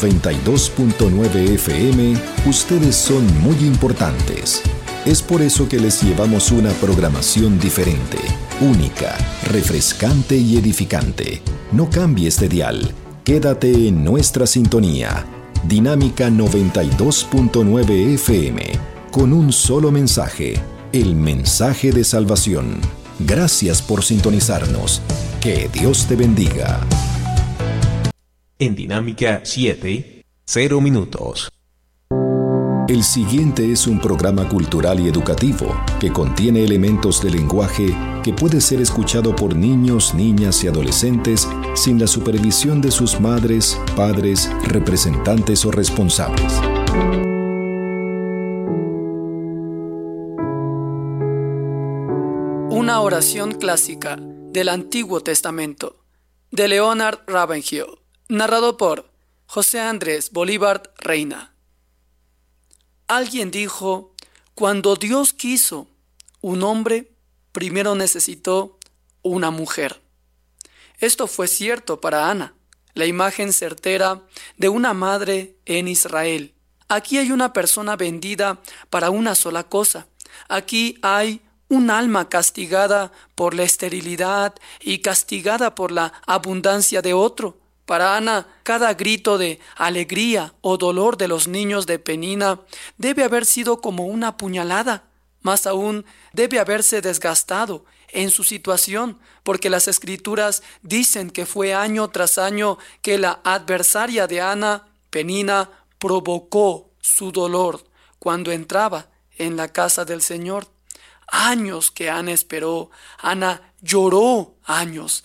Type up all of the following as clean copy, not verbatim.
92.9 FM, ustedes son muy importantes. Es por eso que les llevamos una programación diferente, única, refrescante y edificante. No cambies de dial. Quédate en nuestra sintonía. Dinámica 92.9 FM, con un solo mensaje, el mensaje de salvación. Gracias por sintonizarnos. Que Dios te bendiga. En Dinámica 7, 0 minutos. El siguiente es un programa cultural y educativo que contiene elementos de lenguaje que puede ser escuchado por niños, niñas y adolescentes sin la supervisión de sus madres, padres, representantes o responsables. Una oración clásica del Antiguo Testamento de Leonard Ravenhill, narrado por José Andrés Bolívar Reina. Alguien dijo, cuando Dios quiso un hombre, primero necesitó una mujer. Esto fue cierto para Ana, la imagen certera de una madre en Israel. Aquí hay una persona vendida para una sola cosa. Aquí hay un alma castigada por la esterilidad y castigada por la abundancia de otro. Para Ana, cada grito de alegría o dolor de los niños de Penina debe haber sido como una puñalada. Más aún, debe haberse desgastado en su situación, porque las Escrituras dicen que fue año tras año que la adversaria de Ana, Penina, provocó su dolor cuando entraba en la casa del Señor. Años que Ana esperó, Ana lloró años,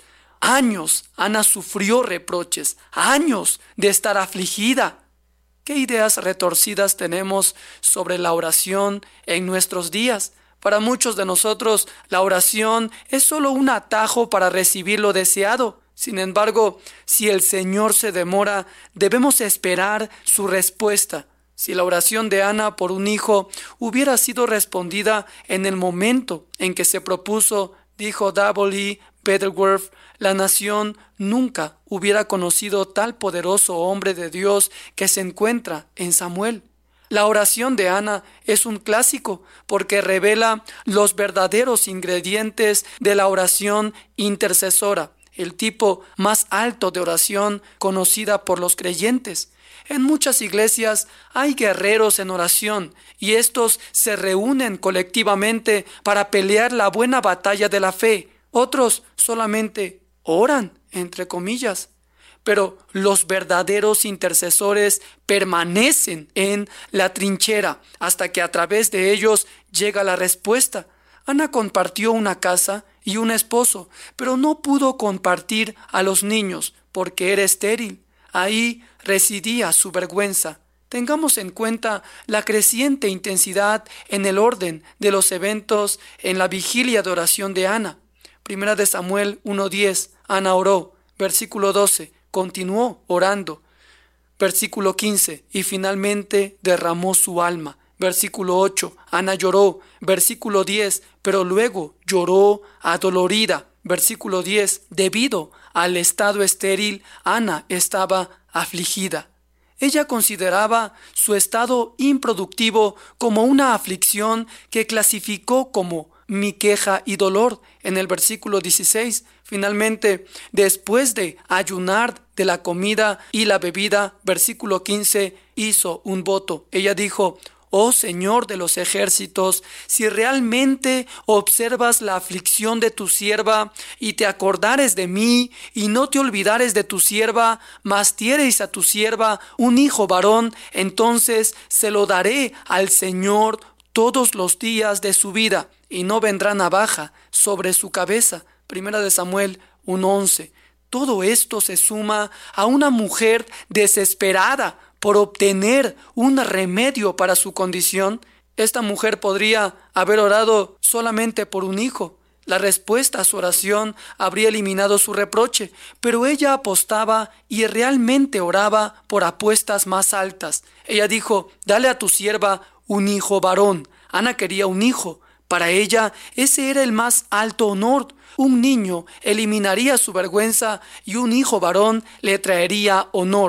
Ana sufrió reproches, años de estar afligida. ¿Qué ideas retorcidas tenemos sobre la oración en nuestros días? Para muchos de nosotros, la oración es solo un atajo para recibir lo deseado. Sin embargo, si el Señor se demora, debemos esperar su respuesta. Si la oración de Ana por un hijo hubiera sido respondida en el momento en que se propuso, dijo W. Butterworth, la nación nunca hubiera conocido tal poderoso hombre de Dios que se encuentra en Samuel. La oración de Ana es un clásico porque revela los verdaderos ingredientes de la oración intercesora, el tipo más alto de oración conocida por los creyentes. En muchas iglesias hay guerreros en oración y estos se reúnen colectivamente para pelear la buena batalla de la fe. Otros solamente oran, entre comillas. Pero los verdaderos intercesores permanecen en la trinchera hasta que a través de ellos llega la respuesta. Ana compartió una casa y un esposo, pero no pudo compartir a los niños porque era estéril. Ahí residía su vergüenza. Tengamos en cuenta la creciente intensidad en el orden de los eventos en la vigilia de oración de Ana. Primera de Samuel 1:10, Ana oró. Versículo 12, continuó orando. Versículo 15, y finalmente derramó su alma. Versículo 8, Ana lloró. Versículo 10, pero luego lloró adolorida. Versículo 10, debido al estado estéril, Ana estaba afligida. Ella consideraba su estado improductivo como una aflicción que clasificó como mi queja y dolor en el versículo 16. Finalmente, después de ayunar de la comida y la bebida, versículo 15, hizo un voto. Ella dijo, oh Señor de los ejércitos, si realmente observas la aflicción de tu sierva y te acordares de mí y no te olvidares de tu sierva, mas diereis a tu sierva un hijo varón, entonces se lo daré al Señor todos los días de su vida y no vendrá navaja sobre su cabeza. Primera de Samuel 1:11. Todo esto se suma a una mujer desesperada por obtener un remedio para su condición. Esta mujer podría haber orado solamente por un hijo. La respuesta a su oración habría eliminado su reproche, pero ella apostaba y realmente oraba por apuestas más altas. Ella dijo, dale a tu sierva un hijo varón. Ana quería un hijo. Para ella ese era el más alto honor. Un niño eliminaría su vergüenza y un hijo varón le traería honor.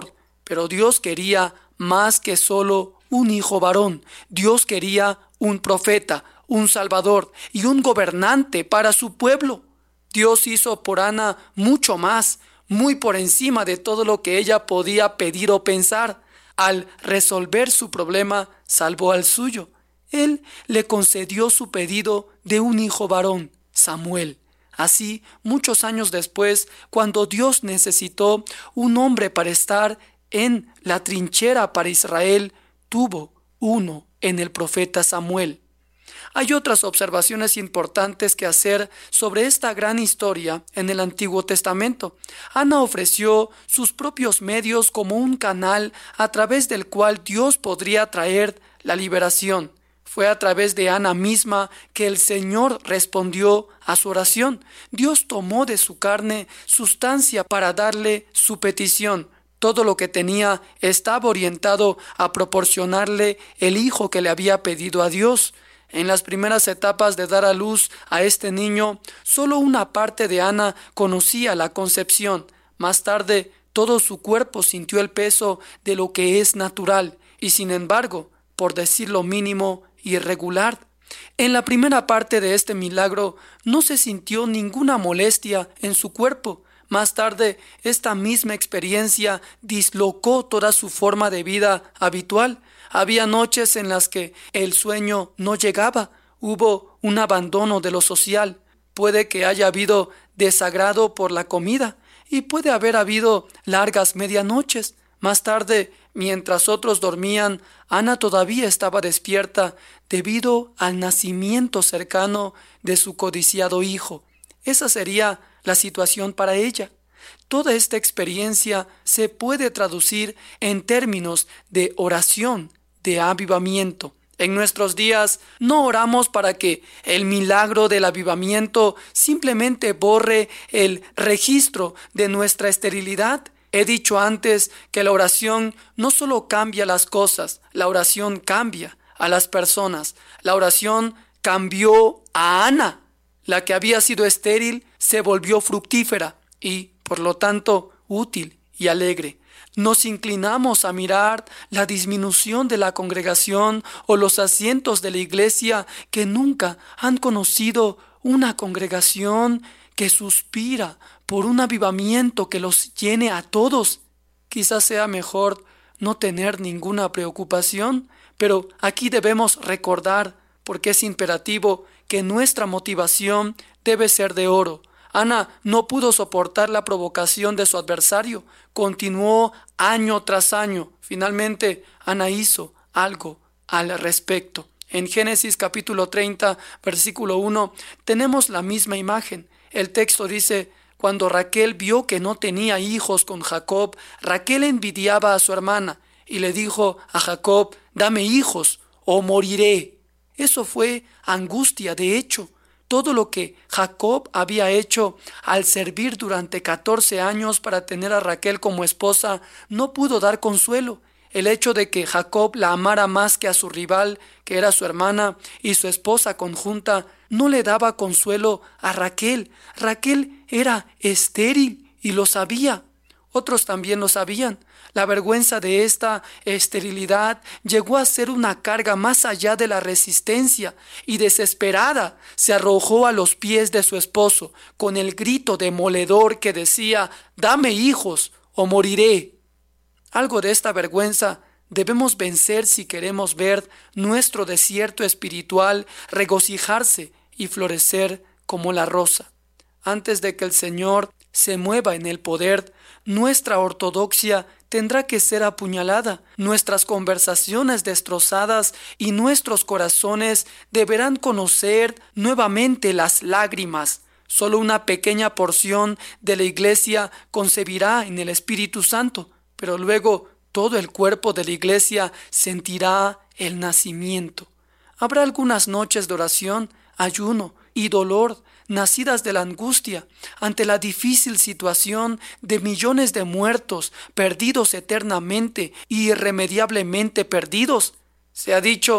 Pero Dios quería más que solo un hijo varón. Dios quería un profeta, un salvador y un gobernante para su pueblo. Dios hizo por Ana mucho más, muy por encima de todo lo que ella podía pedir o pensar. Al resolver su problema, salvó al suyo. Él le concedió su pedido de un hijo varón, Samuel. Así, muchos años después, cuando Dios necesitó un hombre para estar en la trinchera para Israel, tuvo uno en el profeta Samuel. Hay otras observaciones importantes que hacer sobre esta gran historia en el Antiguo Testamento. Ana ofreció sus propios medios como un canal a través del cual Dios podría traer la liberación. Fue a través de Ana misma que el Señor respondió a su oración. Dios tomó de su carne sustancia para darle su petición. Todo lo que tenía estaba orientado a proporcionarle el hijo que le había pedido a Dios. En las primeras etapas de dar a luz a este niño, solo una parte de Ana conocía la concepción. Más tarde, todo su cuerpo sintió el peso de lo que es natural y, sin embargo, por decir lo mínimo, irregular. En la primera parte de este milagro no se sintió ninguna molestia en su cuerpo. Más tarde, esta misma experiencia dislocó toda su forma de vida habitual. Había noches en las que el sueño no llegaba. Hubo un abandono de lo social. Puede que haya habido desagrado por la comida y puede haber habido largas medianoches. Más tarde, mientras otros dormían, Ana todavía estaba despierta debido al nacimiento cercano de su codiciado hijo. Esa sería la situación para ella. Toda esta experiencia se puede traducir en términos de oración, de avivamiento. En nuestros días no oramos para que el milagro del avivamiento simplemente borre el registro de nuestra esterilidad. He dicho antes que la oración no solo cambia las cosas, la oración cambia a las personas. La oración cambió a Ana. La que había sido estéril se volvió fructífera y, por lo tanto, útil y alegre. Nos inclinamos a mirar la disminución de la congregación o los asientos de la iglesia que nunca han conocido una congregación que suspira por un avivamiento que los llene a todos. Quizás sea mejor no tener ninguna preocupación, pero aquí debemos recordar, porque es imperativo, que nuestra motivación debe ser de oro. Ana no pudo soportar la provocación de su adversario. Continuó año tras año. Finalmente, Ana hizo algo al respecto. En Génesis capítulo 30, versículo 1, tenemos la misma imagen. El texto dice: cuando Raquel vio que no tenía hijos con Jacob, Raquel envidiaba a su hermana y le dijo a Jacob: dame hijos o moriré. Eso fue angustia. De hecho, todo lo que Jacob había hecho al servir durante 14 años para tener a Raquel como esposa no pudo dar consuelo. El hecho de que Jacob la amara más que a su rival, que era su hermana y su esposa conjunta, no le daba consuelo a Raquel. Raquel era estéril y lo sabía. Otros también lo sabían. La vergüenza de esta esterilidad llegó a ser una carga más allá de la resistencia y desesperada se arrojó a los pies de su esposo con el grito demoledor que decía: dame hijos o moriré. Algo de esta vergüenza debemos vencer si queremos ver nuestro desierto espiritual regocijarse y florecer como la rosa. Antes de que el Señor se mueva en el poder, nuestra ortodoxia tendrá que ser apuñalada, nuestras conversaciones destrozadas y nuestros corazones deberán conocer nuevamente las lágrimas. Solo una pequeña porción de la iglesia concebirá en el Espíritu Santo, pero luego todo el cuerpo de la iglesia sentirá el nacimiento. Habrá algunas noches de oración, ayuno y dolor, nacidas de la angustia ante la difícil situación de millones de muertos, perdidos eternamente y irremediablemente perdidos. Se ha dicho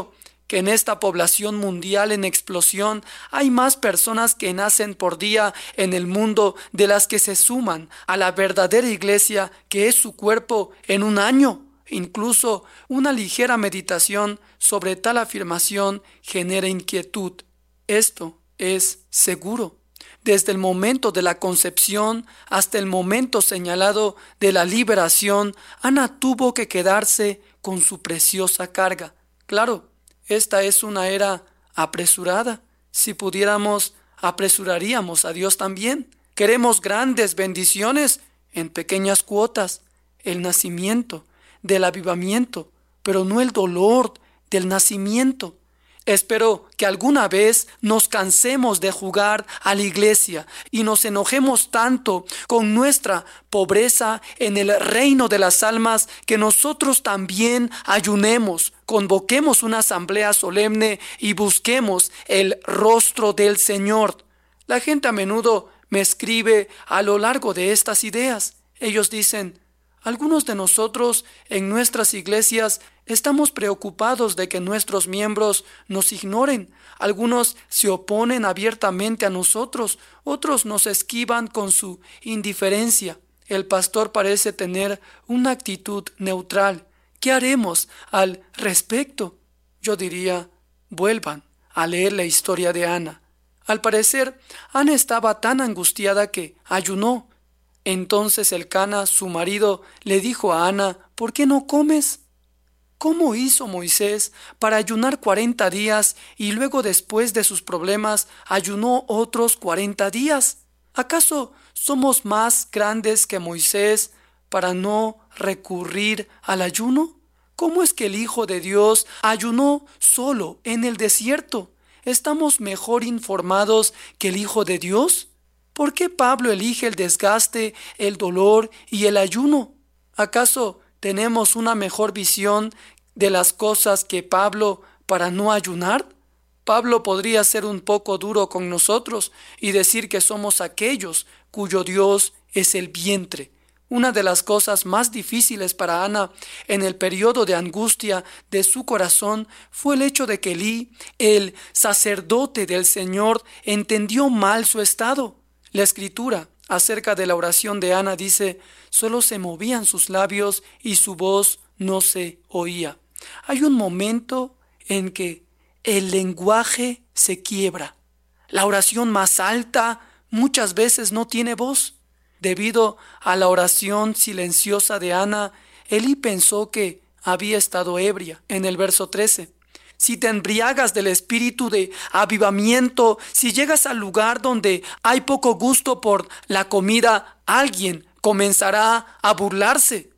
que en esta población mundial en explosión hay más personas que nacen por día en el mundo de las que se suman a la verdadera iglesia que es su cuerpo en un año. Incluso una ligera meditación sobre tal afirmación genera inquietud. Esto es seguro. Desde el momento de la concepción hasta el momento señalado de la liberación, Ana tuvo que quedarse con su preciosa carga. Claro, esta es una era apresurada. Si pudiéramos, apresuraríamos a Dios también. Queremos grandes bendiciones en pequeñas cuotas, el nacimiento, del avivamiento, pero no el dolor del nacimiento. Espero que alguna vez nos cansemos de jugar a la iglesia y nos enojemos tanto con nuestra pobreza en el reino de las almas que nosotros también ayunemos, convoquemos una asamblea solemne y busquemos el rostro del Señor. La gente a menudo me escribe a lo largo de estas ideas. Ellos dicen: algunos de nosotros en nuestras iglesias estamos preocupados de que nuestros miembros nos ignoren. Algunos se oponen abiertamente a nosotros, otros nos esquivan con su indiferencia. El pastor parece tener una actitud neutral. ¿Qué haremos al respecto? Yo diría, vuelvan a leer la historia de Ana. Al parecer, Ana estaba tan angustiada que ayunó. Entonces Elcana, su marido, le dijo a Ana: ¿por qué no comes? ¿Cómo hizo Moisés para ayunar 40 días y luego, después de sus problemas, ayunó otros 40 días? ¿Acaso somos más grandes que Moisés para no recurrir al ayuno? ¿Cómo es que el Hijo de Dios ayunó solo en el desierto? ¿Estamos mejor informados que el Hijo de Dios? ¿Por qué Pablo elige el desgaste, el dolor y el ayuno? ¿Acaso tenemos una mejor visión de las cosas que Pablo para no ayunar? Pablo podría ser un poco duro con nosotros y decir que somos aquellos cuyo Dios es el vientre. Una de las cosas más difíciles para Ana en el periodo de angustia de su corazón fue el hecho de que Elí, el sacerdote del Señor, entendió mal su estado. La Escritura acerca de la oración de Ana dice: solo se movían sus labios y su voz no se oía. Hay un momento en que el lenguaje se quiebra. La oración más alta muchas veces no tiene voz. Debido a la oración silenciosa de Ana, Elí pensó que había estado ebria. En el verso 13. Si te embriagas del espíritu de avivamiento, si llegas al lugar donde hay poco gusto por la comida, alguien comenzará a burlarse.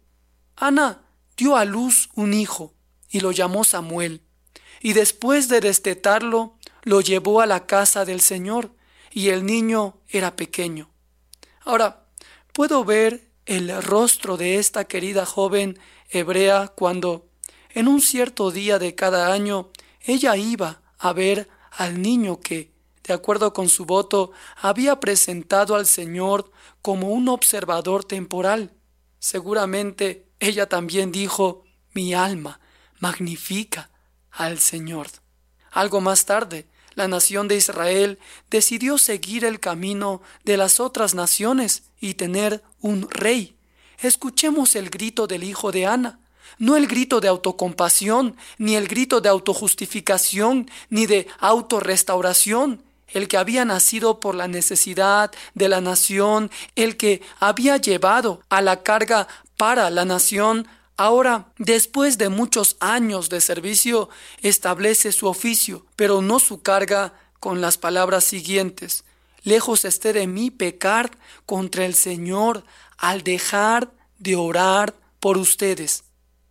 Ana dio a luz un hijo y lo llamó Samuel. Y después de destetarlo, lo llevó a la casa del Señor, y el niño era pequeño. Ahora, puedo ver el rostro de esta querida joven hebrea cuando, en un cierto día de cada año, ella iba a ver al niño que, de acuerdo con su voto, había presentado al Señor como un observador temporal. Seguramente ella también dijo: mi alma magnifica al Señor. Algo más tarde, la nación de Israel decidió seguir el camino de las otras naciones y tener un rey. Escuchemos el grito del hijo de Ana. No el grito de autocompasión, ni el grito de autojustificación, ni de autorrestauración. El que había nacido por la necesidad de la nación, el que había llevado a la carga para la nación, ahora, después de muchos años de servicio, establece su oficio, pero no su carga, con las palabras siguientes: lejos esté de mí pecar contra el Señor al dejar de orar por ustedes.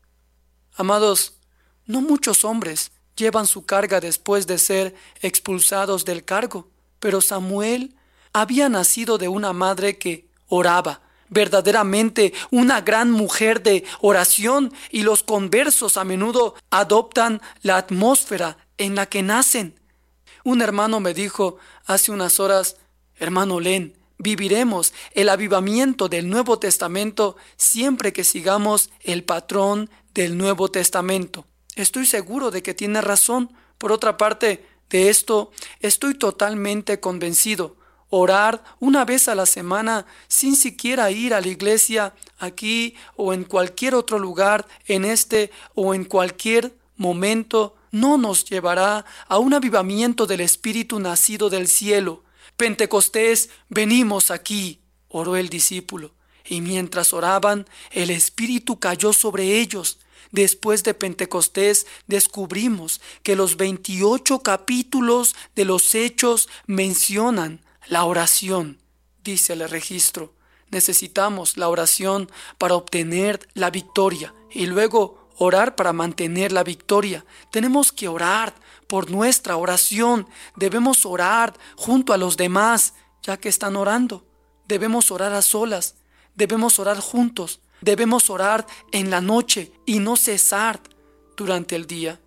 Amados, no muchos hombres llevan su carga después de ser expulsados del cargo, pero Samuel había nacido de una madre que oraba, verdaderamente una gran mujer de oración, y los conversos a menudo adoptan la atmósfera en la que nacen. Un hermano me dijo hace unas horas: hermano Len, viviremos el avivamiento del Nuevo Testamento siempre que sigamos el patrón del Nuevo Testamento. Estoy seguro de que tiene razón. Por otra parte, de esto estoy totalmente convencido. Orar una vez a la semana sin siquiera ir a la iglesia aquí o en cualquier otro lugar, en este o en cualquier momento, no nos llevará a un avivamiento del Espíritu nacido del cielo. Pentecostés, venimos aquí, oró el discípulo, y mientras oraban, el Espíritu cayó sobre ellos. Después de Pentecostés descubrimos que los 28 capítulos de los Hechos mencionan la oración. Dice el registro, necesitamos la oración para obtener la victoria y luego orar para mantener la victoria. Tenemos que orar por nuestra oración. Debemos orar junto a los demás, ya que están orando. Debemos orar a solas. Debemos orar juntos. Debemos orar en la noche y no cesar durante el día.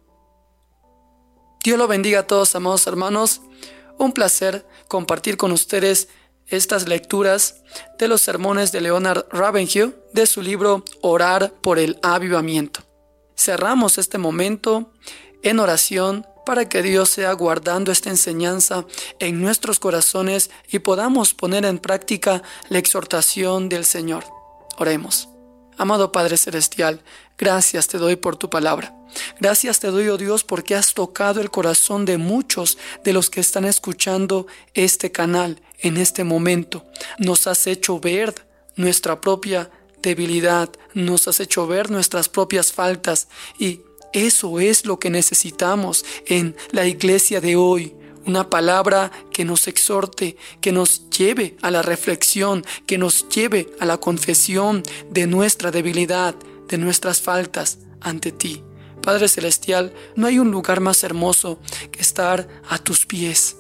Dios lo bendiga a todos, amados hermanos. Un placer compartir con ustedes estas lecturas de los sermones de Leonard Ravenhill de su libro Orar por el Avivamiento. Cerramos este momento en oración para que Dios sea guardando esta enseñanza en nuestros corazones y podamos poner en práctica la exhortación del Señor. Oremos. Amado Padre Celestial, gracias te doy por tu palabra. Gracias te doy, oh Dios, porque has tocado el corazón de muchos de los que están escuchando este canal en este momento. Nos has hecho ver nuestra propia debilidad, nos has hecho ver nuestras propias faltas y eso es lo que necesitamos en la iglesia de hoy. Una palabra que nos exhorte, que nos lleve a la reflexión, que nos lleve a la confesión de nuestra debilidad, de nuestras faltas ante ti. Padre Celestial, no hay un lugar más hermoso que estar a tus pies,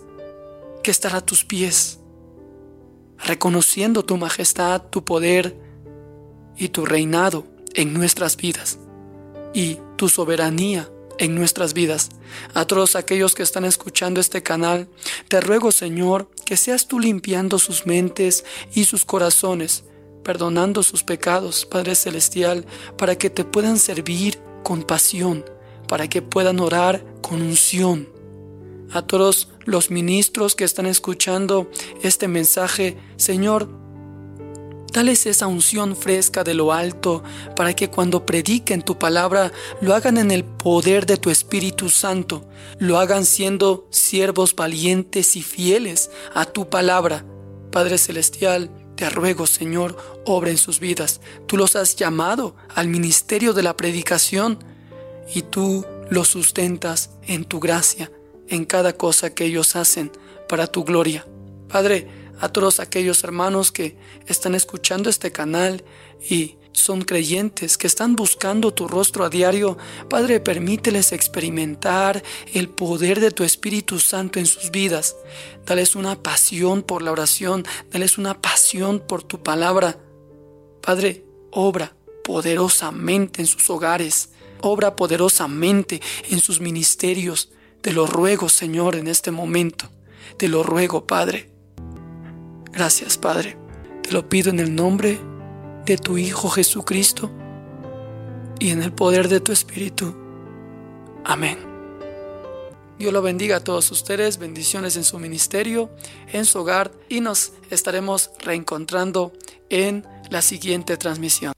reconociendo tu majestad, tu poder y tu reinado en nuestras vidas y tu soberanía en nuestras vidas. A todos aquellos que están escuchando este canal, te ruego, Señor, que seas tú limpiando sus mentes y sus corazones, perdonando sus pecados, Padre Celestial, para que te puedan servir con pasión, para que puedan orar con unción. A todos los ministros que están escuchando este mensaje, Señor, dales esa unción fresca de lo alto para que cuando prediquen tu palabra lo hagan en el poder de tu Espíritu Santo, lo hagan siendo siervos valientes y fieles a tu palabra. Padre Celestial, te ruego, Señor, obra en sus vidas. Tú los has llamado al ministerio de la predicación y tú los sustentas en tu gracia, en cada cosa que ellos hacen para tu gloria. Padre, a todos aquellos hermanos que están escuchando este canal y son creyentes, que están buscando tu rostro a diario, Padre, permíteles experimentar el poder de tu Espíritu Santo en sus vidas. Dales una pasión por la oración, dales una pasión por tu palabra. Padre, obra poderosamente en sus hogares, obra poderosamente en sus ministerios. Te lo ruego, Señor, en este momento. Te lo ruego, Padre. Gracias, Padre. Te lo pido en el nombre de tu Hijo Jesucristo y en el poder de tu Espíritu. Amén. Dios lo bendiga a todos ustedes. Bendiciones en su ministerio, en su hogar y nos estaremos reencontrando en la siguiente transmisión.